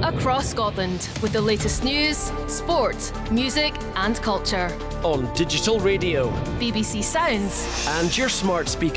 across Scotland with the latest news, sport, music and culture. On digital radio BBC Sounds and your smart speaker.